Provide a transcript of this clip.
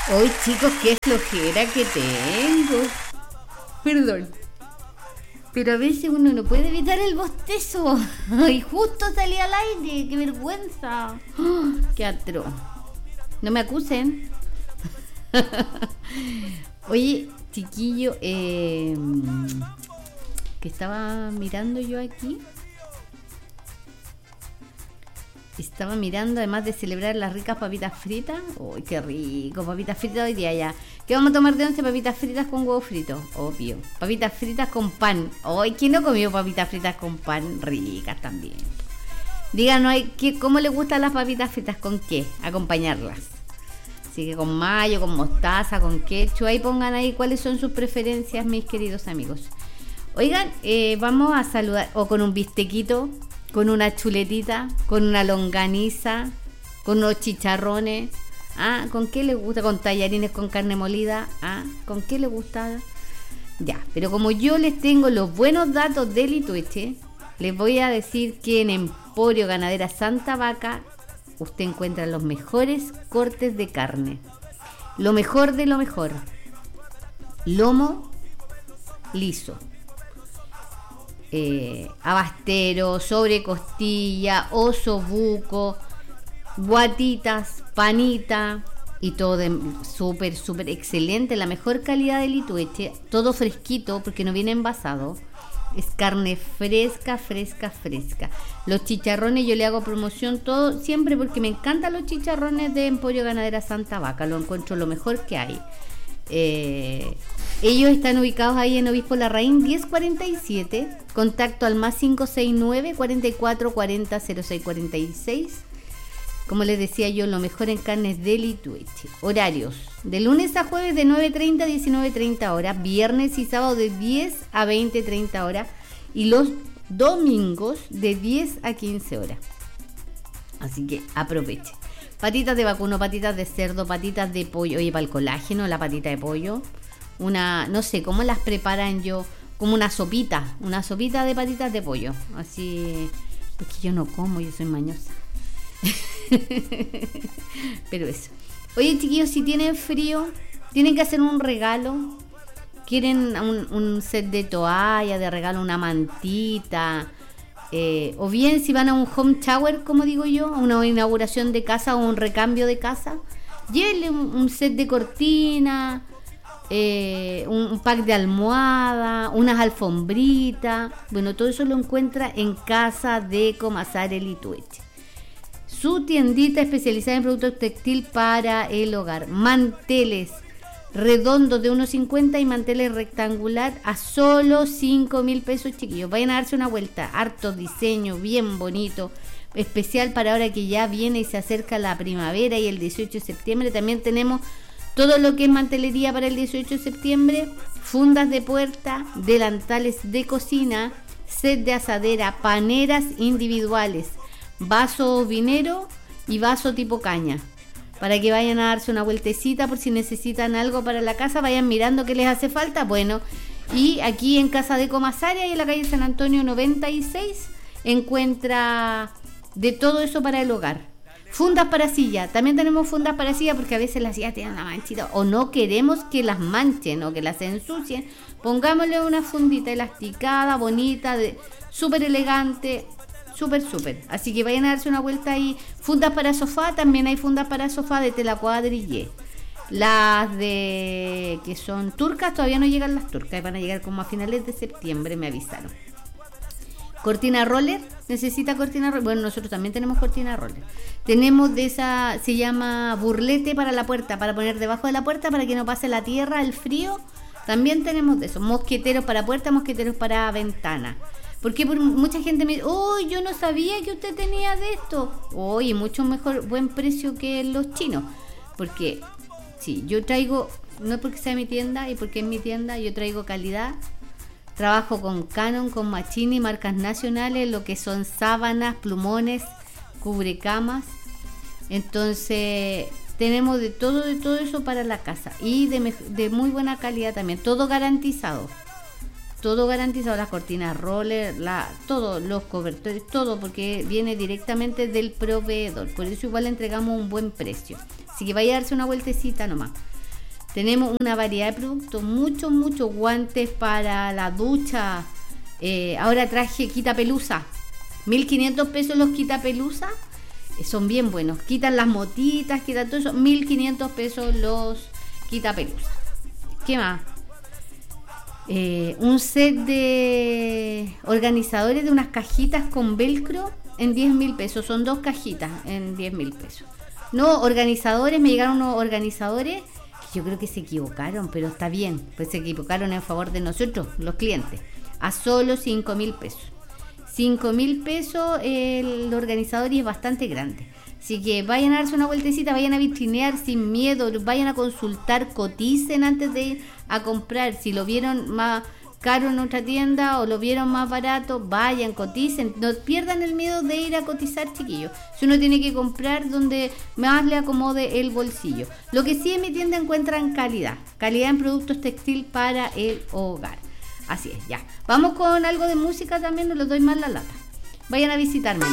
Hoy chicos, qué flojera que tengo. Perdón. Pero a veces uno no puede evitar el bostezo. Y justo salí al aire. ¡Qué vergüenza! ¡Qué atroz! No me acusen. Oye, chiquillo, que estaba mirando yo aquí. Estaba mirando, además de celebrar las ricas papitas fritas. ¡Uy, qué rico! Papitas fritas hoy día ya. ¿Qué vamos a tomar de once? Papitas fritas con huevo frito. Obvio. Papitas fritas con pan. ¡Ay! ¿Quién no comió papitas fritas con pan? Ricas también. Díganos, ¿cómo les gustan las papitas fritas? ¿Con qué? Acompañarlas. Así que con mayo, con mostaza, con ketchup. Ahí pongan ahí cuáles son sus preferencias, mis queridos amigos. Oigan, vamos a saludar. O con un bistequito, con una chuletita, con una longaniza, con unos chicharrones. ¿Ah? ¿Con qué les gusta? Con tallarines con carne molida. ¿Ah? ¿Con qué les gusta? Ya, pero como yo les tengo los buenos datos de Litueche, les voy a decir que en Emporio Ganadera Santa Vaca usted encuentra los mejores cortes de carne. Lo mejor de lo mejor. Lomo liso. Abastero, sobrecostilla, oso buco, guatitas, panita y todo de súper excelente, la mejor calidad de Litueche, todo fresquito porque no viene envasado, es carne fresca. Los chicharrones yo le hago promoción todo siempre porque me encantan los chicharrones de Emporio Ganadera Santa Vaca, lo encuentro lo mejor que hay. Ellos están ubicados ahí en Obispo Larraín 1047, contacto al más 569 44 40 06 46. Como les decía yo, lo mejor en carnes de Litueche. Horarios de lunes a jueves de 9:30 a 19:30 horas, viernes y sábado de 10 a 20:30 horas y los domingos de 10 a 15 horas. Así que aproveche. Patitas de vacuno, patitas de cerdo, patitas de pollo. Oye, para el colágeno, la patita de pollo. No sé cómo las preparan yo, como una sopita de patitas de pollo. Así, porque yo no como, yo soy mañosa. Pero eso. Oye, chiquillos, si tienen frío, tienen que hacer un regalo. Quieren un set de toalla, de regalo una mantita. O bien si van a un home shower, como digo yo, a una inauguración de casa o un recambio de casa, llévenle un set de cortina, un pack de almohada, unas alfombritas. Bueno, todo eso lo encuentra en Casa de Comasare Litueche, su tiendita especializada en productos textil para el hogar. Manteles redondos de 1.50 y manteles rectangular a solo 5.000 pesos, chiquillos. Vayan a darse una vuelta. Harto diseño, bien bonito, especial para ahora que ya viene y se acerca la primavera y el 18 de septiembre. También tenemos todo lo que es mantelería para el 18 de septiembre, fundas de puerta, delantales de cocina, set de asadera, paneras individuales, vaso vinero y vaso tipo caña, para que vayan a darse una vueltecita por si necesitan algo para la casa, vayan mirando qué les hace falta. Bueno, y aquí en Casa de Comasare, y en la calle San Antonio 96, encuentra de todo eso para el hogar. Fundas para silla, también tenemos fundas para silla porque a veces las sillas tienen una manchita o no queremos que las manchen o que las ensucien. Pongámosle una fundita elasticada, bonita, súper elegante, súper. Así que vayan a darse una vuelta ahí. Fundas para sofá, también hay fundas para sofá de tela cuadrille. Las de que son turcas, todavía no llegan las turcas, van a llegar como a finales de septiembre, me avisaron. Cortina roller, necesita cortina roller. Bueno, nosotros también tenemos cortina roller. Tenemos de esa, se llama burlete para la puerta, para poner debajo de la puerta para que no pase la tierra, el frío. También tenemos de eso. Mosqueteros para puerta, mosqueteros para ventana. Porque mucha gente me dice, oh, yo no sabía que usted tenía de esto. Oye, mucho mejor, buen precio que los chinos. Porque, sí, yo traigo, no es porque sea mi tienda y porque es mi tienda, yo traigo calidad. Trabajo con Canon, con Machini, marcas nacionales, lo que son sábanas, plumones, cubrecamas. Entonces, tenemos de todo eso para la casa. Y de muy buena calidad también, todo garantizado, las cortinas roller, todos los cobertores, todo, porque viene directamente del proveedor. Por eso igual le entregamos un buen precio. Así que vaya a darse una vueltecita nomás. Tenemos una variedad de productos, muchos guantes para la ducha. Ahora traje quitapelusa, 1.500 pesos los quitapelusa. Son bien buenos, quitan las motitas, quitan todo eso, 1.500 pesos los quitapelusa. ¿Qué más? Un set de organizadores de unas cajitas con velcro en 10.000 pesos. Son 2 cajitas en 10.000 pesos. No, organizadores, me llegaron unos organizadores que yo creo que se equivocaron, pero está bien, pues se equivocaron en favor de nosotros, los clientes, a solo 5.000 pesos. 5.000 pesos el organizador y es bastante grande. Así que vayan a darse una vueltecita, vayan a vitrinear sin miedo, vayan a consultar, coticen antes de ir a comprar. Si lo vieron más caro en otra tienda o lo vieron más barato, vayan, coticen. No pierdan el miedo de ir a cotizar, chiquillos. Si uno tiene que comprar donde más le acomode el bolsillo. Lo que sí en mi tienda encuentran calidad en productos textil para el hogar. Así es, ya. Vamos con algo de música también, no les doy más la lata. Vayan a visitarme.